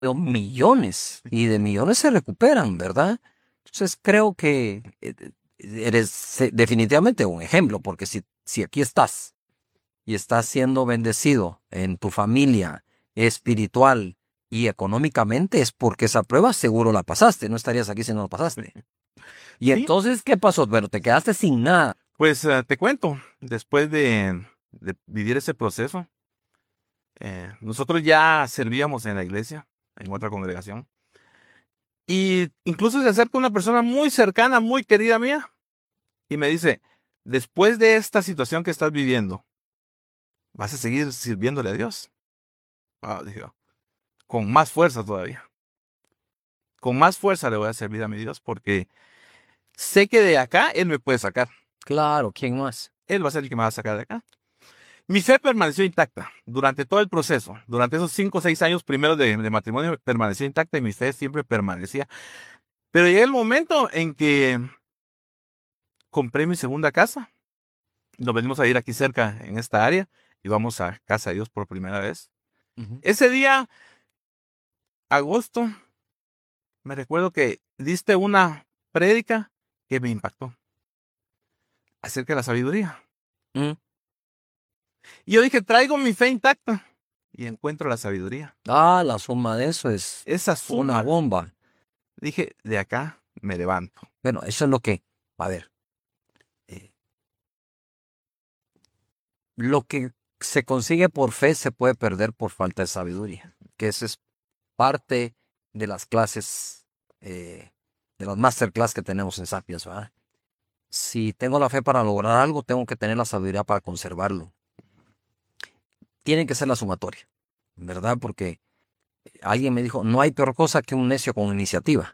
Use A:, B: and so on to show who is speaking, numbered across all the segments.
A: millones y de millones se recuperan, ¿verdad? Entonces creo que eres definitivamente un ejemplo, porque si aquí estás y estás siendo bendecido en tu familia espiritual y económicamente, es porque esa prueba seguro la pasaste, no estarías aquí si no la pasaste. Y
B: Sí,
A: entonces, ¿qué pasó? Pero te quedaste sin nada.
B: pues te cuento, después de vivir ese proceso, nosotros ya servíamos en la iglesia, en otra congregación, y incluso se acerca una persona muy cercana, muy querida mía, y me dice, después de esta situación que estás viviendo, ¿vas a seguir sirviéndole a Dios? Ah, dije, yo, con más fuerza todavía. Con más fuerza le voy a servir a mi Dios porque sé que de acá Él me puede sacar.
A: Claro, ¿quién más?
B: Él va a ser el que me va a sacar de acá. Mi fe permaneció intacta durante todo el proceso. Durante esos 5 o 6 años primeros de matrimonio permaneció intacta y mi fe siempre permanecía. Pero llega el momento en que compré mi segunda casa. Nos venimos a ir aquí cerca en esta área y vamos a Casa de Dios por primera vez.
A: Ujú.
B: Ese día, agosto, me recuerdo que diste una prédica que me impactó acerca de la sabiduría.
A: Mm.
B: Y yo dije, traigo mi fe intacta y encuentro la sabiduría.
A: Ah, la suma de eso es
B: Esa
A: una
B: suma,
A: bomba.
B: dije, de acá me levanto.
A: Bueno, eso es lo que, a ver, eh, lo que se consigue por fe se puede perder por falta de sabiduría, que esa es parte de las clases, de las masterclass que tenemos en Sapiens, ¿verdad? Si tengo la fe para lograr algo, tengo que tener la sabiduría para conservarlo. Tiene que ser la sumatoria, ¿verdad? Porque alguien me dijo, no hay peor cosa que un necio con iniciativa.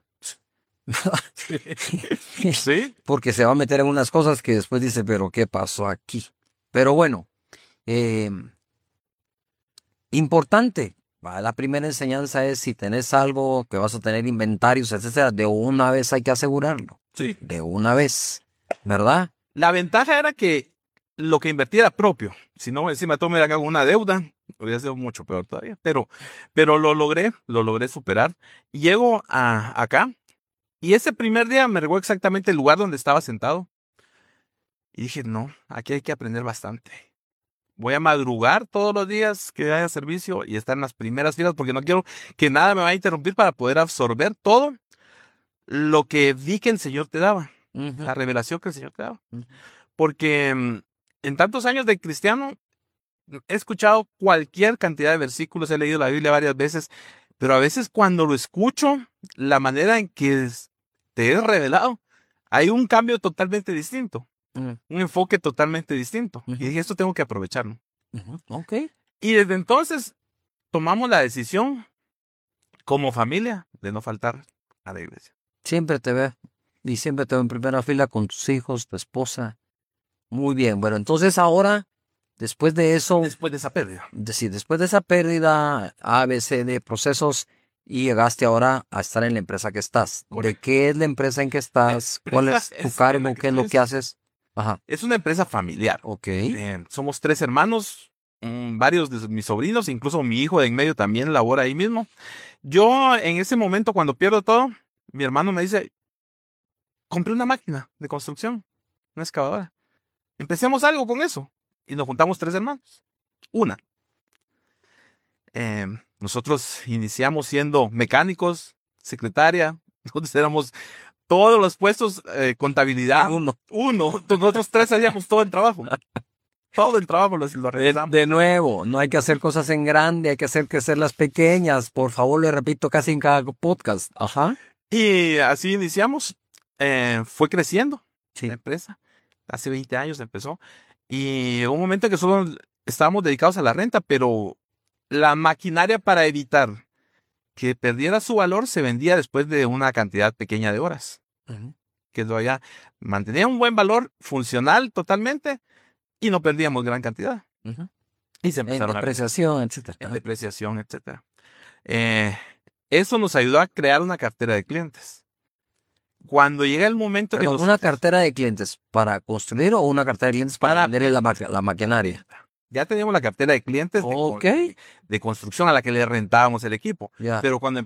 B: Sí,
A: Porque se va a meter en unas cosas que después dice, pero ¿qué pasó aquí? Pero bueno, eh, importante. La primera enseñanza es si tenés algo que vas a tener inventarios, etcétera, de una vez hay que asegurarlo.
B: sí.
A: De una vez, ¿verdad?
B: La ventaja era que lo que invertía era propio. Si no, encima todo me hago una deuda, hubiera sido mucho peor todavía. Pero lo logré superar. Llego acá y ese primer día me recuerdo exactamente el lugar donde estaba sentado. Y dije, no, aquí hay que aprender bastante. Voy a madrugar todos los días que haya servicio y estar en las primeras filas porque no quiero que nada me vaya a interrumpir para poder absorber todo lo que vi que el Señor te daba,
A: Ujú,
B: la revelación que el Señor te daba.
A: ujú.
B: Porque en tantos años de cristiano he escuchado cualquier cantidad de versículos, he leído la Biblia varias veces, pero a veces cuando lo escucho, la manera en que te es revelado, hay un cambio totalmente distinto,
A: Ujú,
B: un enfoque totalmente distinto. Y
A: ujú,
B: dije, esto tengo que aprovecharlo.
A: ujú. Ok.
B: Y desde entonces tomamos la decisión como familia de no faltar a la iglesia.
A: Siempre te ve y siempre te veo en primera fila con tus hijos, tu esposa. Muy bien. Bueno, entonces ahora, después de eso,
B: Después de esa pérdida.
A: decir, después de esa pérdida, ABC de procesos, y llegaste ahora a estar en la empresa que estás. ¿De
B: Correcto.
A: qué es la empresa en que
B: La
A: estás? ¿Cuál
B: empresa
A: es tu
B: es en la
A: cargo?
B: que
A: ¿Qué es lo
B: estoy.
A: que haces? Ajá.
B: Es una empresa familiar.
A: Ok.
B: Somos 3 hermanos, varios de mis sobrinos, incluso mi hijo de en medio también labora ahí mismo. Yo en ese momento, cuando pierdo todo, mi hermano me dice, compré una máquina de construcción, una excavadora. Empecemos algo con eso. Y nos juntamos 3 hermanos. Una. Nosotros iniciamos siendo mecánicos, secretaria. Nosotros éramos todos los puestos, contabilidad.
A: Uno.
B: Uno. Nosotros 3 hacíamos todo el trabajo. Todo el trabajo lo realizamos.
A: De nuevo, no hay que hacer cosas en grande, hay que hacer crecerlas pequeñas. Por favor, le repito casi en cada podcast. Ajá.
B: Y así iniciamos. Fue creciendo la
A: Sí.
B: empresa. Hace 20 años empezó. Y llegó un momento en que solo estábamos dedicados a la renta, pero la maquinaria para evitar que perdiera su valor se vendía después de una cantidad pequeña de horas.
A: Ujú,
B: Que todavía mantenía un buen valor funcional totalmente y no perdíamos gran cantidad.
A: ujú.
B: Y se
A: En
B: empezaron a vender
A: depreciación, etcétera.
B: en
A: Ajá.
B: depreciación, etcétera. Eh, Eso nos ayudó a crear una cartera de clientes. Cuando llega el momento que
A: Perdón, una cartera de clientes para construir o una cartera de clientes para
B: para
A: vender la maquinaria.
B: Ya teníamos la cartera de clientes
A: Ok.
B: de construcción a la que le rentábamos el equipo.
A: Ya.
B: Pero cuando